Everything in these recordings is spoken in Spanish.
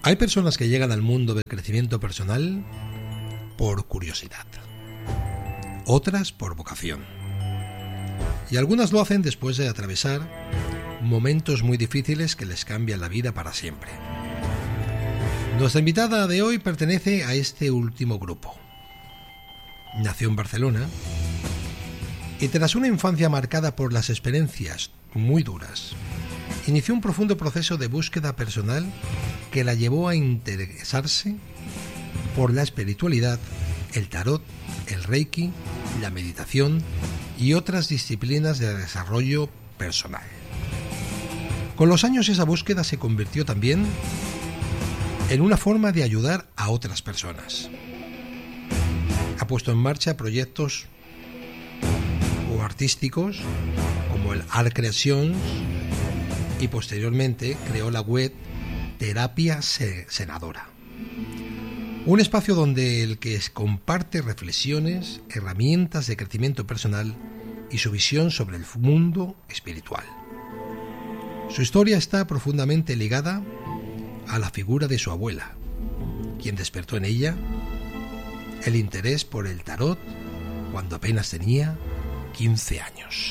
Hay personas que llegan al mundo del crecimiento personal por curiosidad, otras por vocación, y algunas lo hacen después de atravesar momentos muy difíciles que les cambian la vida para siempre. Nuestra invitada de hoy pertenece a este último grupo. Nació en Barcelona y tras una infancia marcada por las experiencias muy duras, inició un profundo proceso de búsqueda personal que la llevó a interesarse por la espiritualidad, el tarot, el reiki, la meditación y otras disciplinas de desarrollo personal. Con los años esa búsqueda se convirtió también en una forma de ayudar a otras personas. Ha puesto en marcha proyectos artísticos como el Art Creations y posteriormente creó la web Terapia Senadora, un espacio donde el que comparte reflexiones, herramientas de crecimiento personal y su visión sobre el mundo espiritual. Su historia está profundamente ligada a la figura de su abuela, quien despertó en ella el interés por el tarot cuando apenas tenía 15 años.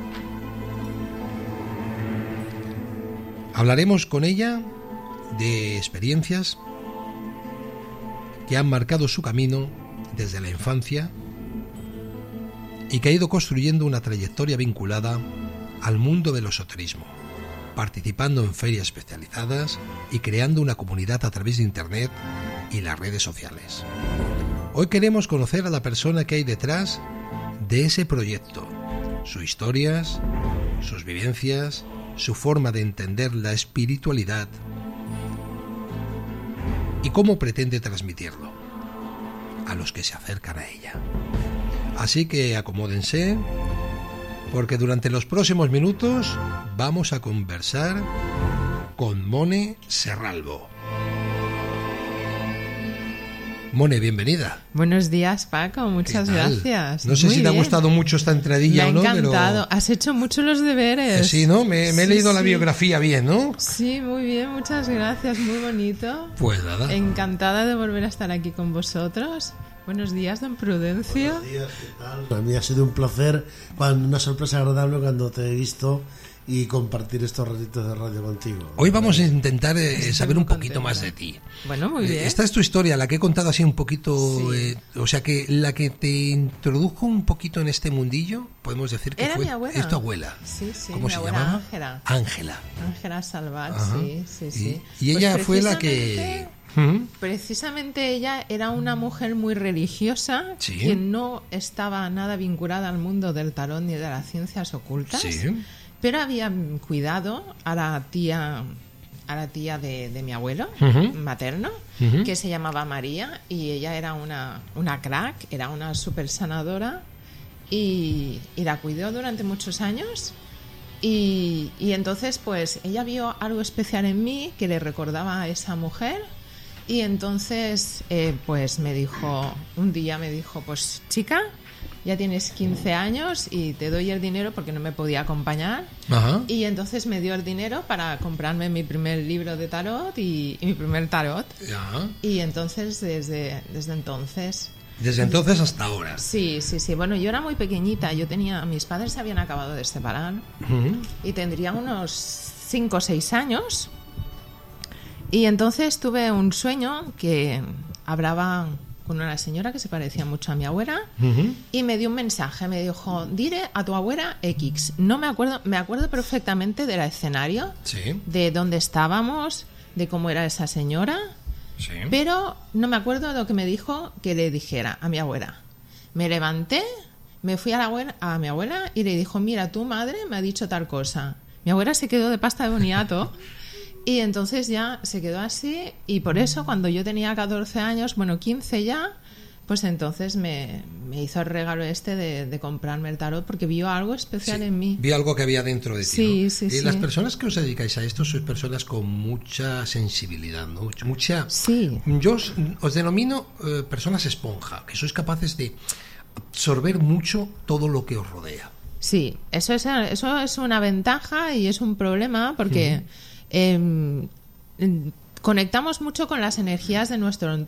Hablaremos con ella de experiencias que han marcado su camino desde la infancia y que ha ido construyendo una trayectoria vinculada al mundo del esoterismo, participando en ferias especializadas y creando una comunidad a través de Internet y las redes sociales. Hoy queremos conocer a la persona que hay detrás de ese proyecto, sus historias, sus vivencias, su forma de entender la espiritualidad y cómo pretende transmitirlo a los que se acercan a ella. Así que acomódense, porque durante los próximos minutos vamos a conversar con Mone Serralvo. Mone, bienvenida. Buenos días, Paco, muchas gracias. No sé si te ha gustado mucho esta entradilla o no. Me ha encantado, pero has hecho mucho los deberes. Sí, ¿no? Me he leído la biografía bien, ¿no? Sí, muy bien, muchas gracias, muy bonito. Pues nada. Encantada de volver a estar aquí con vosotros. Buenos días, don Prudencio. Buenos días, ¿qué tal? Para mí ha sido un placer, una sorpresa agradable cuando te he visto y compartir estos ratitos de radio contigo. Hoy vamos a intentar saber un poquito más de ti. Bueno, muy bien. Esta es tu historia, la que he contado así un poquito, sí. O sea que la que te introdujo un poquito en este mundillo, podemos decir que era fue mi abuela. Es tu abuela. Sí, sí. ¿Cómo se abuela llamaba? Ángela. Ángela Salvat, sí. Y ella pues fue la que... Precisamente ella era una mujer muy religiosa, sí, que no estaba nada vinculada al mundo del tarot ni de las ciencias ocultas, sí, pero había cuidado a la tía de mi abuelo materno, que se llamaba María, y ella era una crack, era una super sanadora, y la cuidó durante muchos años. Y entonces pues ella vio algo especial en mí que le recordaba a esa mujer. Y entonces, pues un día me dijo, pues chica, ya tienes 15 años y te doy el dinero porque no me podía acompañar. Ajá. Y entonces me dio el dinero para comprarme mi primer libro de tarot y mi primer tarot. Ajá. Y entonces, desde entonces... Desde entonces hasta ahora. Sí. Bueno, yo era muy pequeñita. Mis padres se habían acabado de separar y tendría unos 5 o 6 años. Y entonces tuve un sueño que hablaba con una señora que se parecía mucho a mi abuela y me dio un mensaje, me dijo, dile a tu abuela X. No me acuerdo perfectamente del escenario, sí, de dónde estábamos, de cómo era esa señora, sí, pero no me acuerdo de lo que me dijo que le dijera a mi abuela. Me levanté, me fui a mi abuela y le dijo, mira, tu madre me ha dicho tal cosa. Mi abuela se quedó de pasta de boniato. Y entonces ya se quedó así, y por eso cuando yo tenía 14 años, 15 ya, pues entonces me hizo el regalo de comprarme el tarot, porque vio algo especial en mí. Vio algo que había dentro de ti, sí, ¿no? Sí. Las personas que os dedicáis a esto sois personas con mucha sensibilidad, ¿no? Mucha... Sí. Yo os denomino personas esponja, que sois capaces de absorber mucho todo lo que os rodea. Sí, eso es una ventaja y es un problema, porque... conectamos mucho con las energías de nuestro